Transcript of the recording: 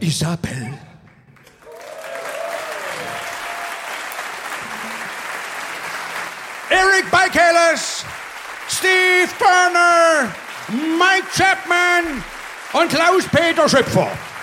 Isabel. Eric Michaelis, Steve Turner, Mike Chapman und Klaus-Peter Schöpfer.